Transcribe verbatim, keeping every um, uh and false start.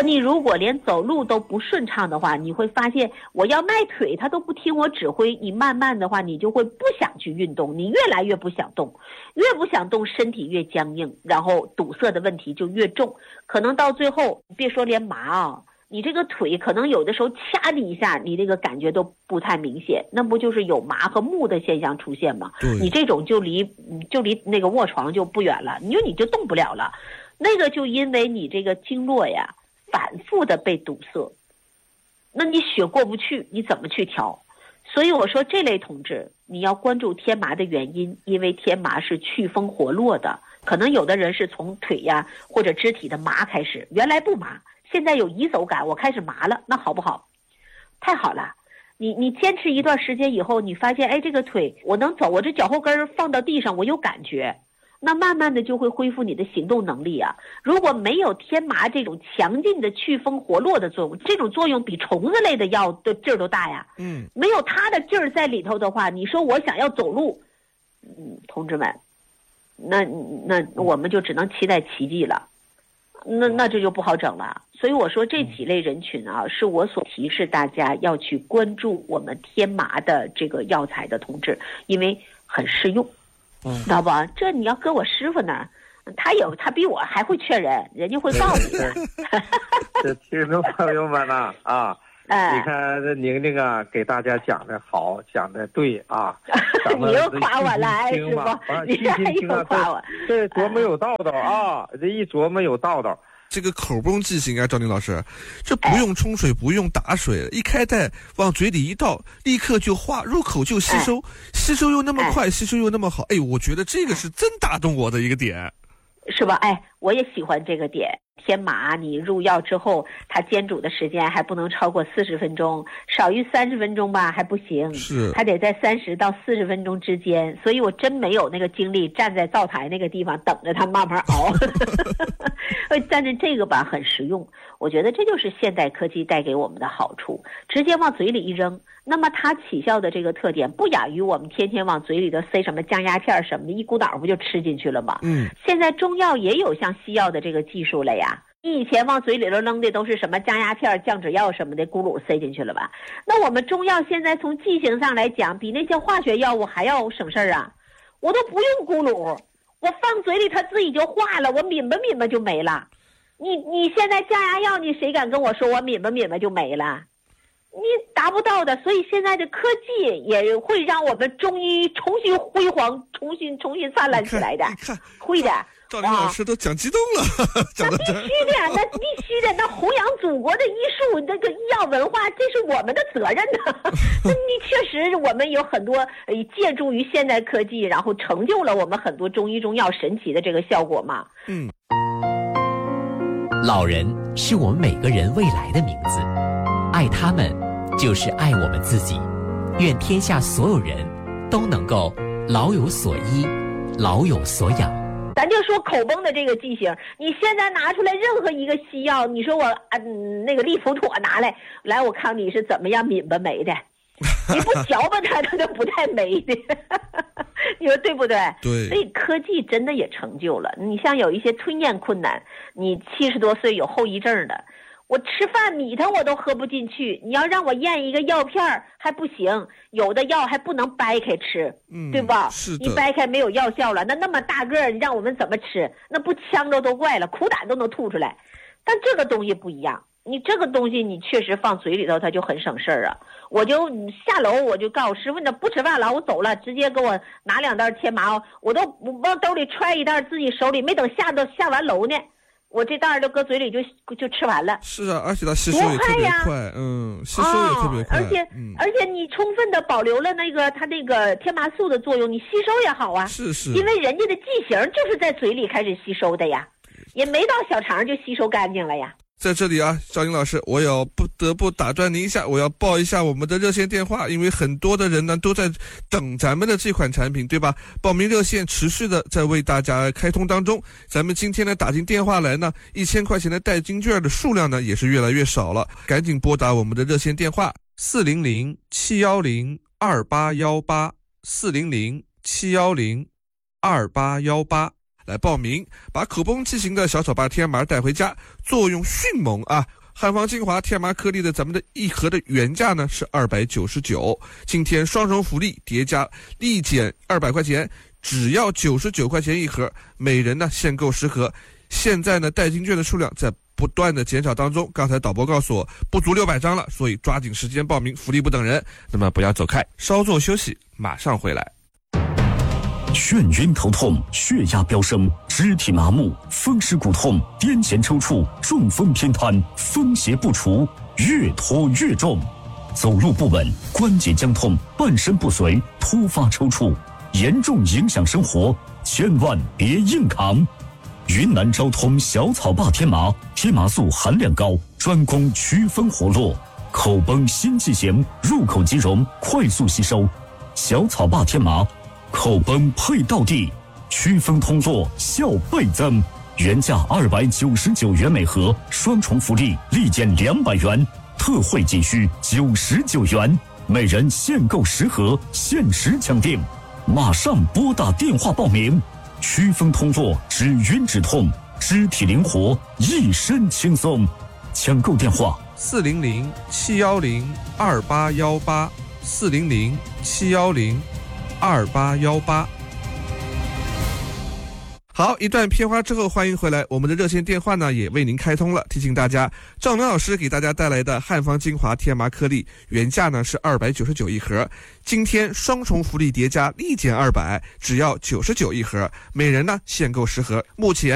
可你如果连走路都不顺畅的话，你会发现我要迈腿他都不听我指挥，你慢慢的话你就会不想去运动，你越来越不想动，越不想动身体越僵硬，然后堵塞的问题就越重，可能到最后别说连麻啊，你这个腿可能有的时候掐你一下，你这个感觉都不太明显，那不就是有麻和木的现象出现吗？你这种就离就离那个卧床就不远了，你就你就动不了了。那个就因为你这个经络呀反复的被堵塞，那你血过不去，你怎么去调？所以我说这类同志你要关注天麻的原因，因为天麻是祛风活络的，可能有的人是从腿呀或者肢体的麻开始，原来不麻，现在有移走感，我开始麻了，那好不好？太好了，你你坚持一段时间以后，你发现哎，这个腿我能走，我这脚后跟放到地上我有感觉，那慢慢的就会恢复你的行动能力啊。如果没有天麻这种强劲的祛风活络的作用，这种作用比虫子类的药的劲儿都大呀。嗯，没有它的劲儿在里头的话，你说我想要走路，嗯，同志们，那那我们就只能期待奇迹了。那那这就不好整了。所以我说这几类人群啊，是我所提示大家要去关注我们天麻的这个药材的同志，因为很适用，嗯，知道吧？这你要搁我师傅那儿，他有他比我还会劝人，人家会告诉你的。 这听众朋友们呐，啊。哎、你看这宁宁啊，给大家讲的好，讲的对啊。 你又夸我了，是吧？你又夸我， 这琢磨有道道啊！这一琢磨有道道。 这个口崩剂型啊，赵宁老师，这不用冲水，不用打水，一开袋往嘴里一倒，立刻就化，入口就吸收，吸收又那么快，吸收又那么好。哎，我觉得这个是真打动我的一个点， 是吧？哎，我也喜欢这个点。天麻你入药之后，它煎煮的时间还不能超过四十分钟，少于三十分钟吧还不行， 是还得在三十到四十分钟之间。所以我真没有那个精力站在灶台那个地方等着它慢慢熬。但是这个吧很实用，我觉得这就是现代科技带给我们的好处，直接往嘴里一扔，那么它起效的这个特点不亚于我们天天往嘴里头塞什么降压片什么的，一股脑不就吃进去了吗？嗯，现在中药也有像西药的这个技术了呀。你以前往嘴里头扔的都是什么降压片、降脂药什么的，咕噜塞进去了吧？那我们中药现在从剂型上来讲，比那些化学药物还要省事儿啊！我都不用咕噜，我放嘴里它自己就化了，我抿吧抿吧就没了。你你现在降压药，你谁敢跟我说我抿吧抿吧就没了？你达不到的。所以现在的科技也会让我们中医重新辉煌，重新重新灿烂起来的，会的。 赵宁老师都讲激动了， 那必须的，那必须的，那弘扬祖国的医术，这个医药文化，这是我们的责任呢。那你确实，我们有很多呃借助于现代科技，然后成就了我们很多中医中药神奇的这个效果嘛。嗯， 老人是我们每个人未来的名字，爱他们就是爱我们自己。愿天下所有人都能够老有所依，老有所养。 咱就说口崩的这个剂型，你现在拿出来任何一个西药，你说我嗯那个利福妥拿来，来我看你是怎么样抿吧没的，你不嚼吧它，它就不太没的。你说对不对？ 对。 所以科技真的也成就了。你像有一些吞咽困难，你七十多岁有后遗症的。我吃饭米汤我都喝不进去，你要让我咽一个药片还不行，有的药还不能掰开吃，嗯，对吧？ 是的， 一掰开没有药效了，那那么大个儿，你让我们怎么吃？那不呛着都怪了，苦胆都能吐出来。但这个东西不一样，你这个东西你确实放嘴里头，它就很省事儿啊。我就下楼我就告诉师傅，那不吃饭了，我走了，直接给我拿两袋天麻，我都往兜里揣一袋，自己手里没等下到下完楼呢。我这袋都搁嘴里就就吃完了。 是啊，而且它吸收也特别快，嗯，吸收也特别快。 而且、嗯、而且你充分的保留了那个它那个天麻素的作用，你吸收也好啊。 是是。 因为人家的剂型就是在嘴里开始吸收的呀，也没到小肠就吸收干净了呀。 在这里啊，赵宁老师，我要不得不打断您一下，我要报一下我们的热线电话，因为很多的人呢都在等咱们的这款产品，对吧？报名热线持续的在为大家开通当中。咱们今天呢打进电话来呢，一千块钱的代金券的数量呢也是越来越少了，赶紧拨打我们的热线电话四零零七幺零二八幺八四零零七幺零二八幺八。 来报名，把口崩剂型的小草霸天麻带回家，作用迅猛啊！汉方精华天麻颗粒的咱们的一盒的原价呢是二百九十九，今天双重福利叠加立减二百块钱，只要九十九块钱一盒，每人呢限购十盒。现在呢代金券的数量在不断的减少当中，刚才导播告诉我不足六百张了，所以抓紧时间报名，福利不等人。那么不要走开，稍作休息，马上回来。 眩晕头痛、血压飙升、肢体麻木、风湿骨痛、癫痫抽搐、中风偏瘫，风邪不除，越拖越重。走路不稳，关节僵痛，半身不遂，突发抽搐，严重影响生活，千万别硬扛。云南昭通小草霸天麻，天麻素含量高，专攻祛风活络，口崩心悸型，入口即溶，快速吸收。小草霸天麻，口崩配到地，祛风通络，效倍增。原价二百九十九元每盒，双重福利，立减两百元，特惠仅需九十九元，每人限购十盒，限时抢订，马上拨打电话报名。祛风通络，止晕止痛，肢体灵活，一身轻松。抢购电话： 四零零七幺零二八幺八，四零零七幺零二八幺八。好，一段片花之后，欢迎回来。我们的热线电话呢也为您开通了，提醒大家，赵能老师给大家带来的汉方精华天麻颗粒，原价呢是二百九十九一盒，今天双重福利叠加立减二百，只要九十九一盒，每人呢限购十盒。目前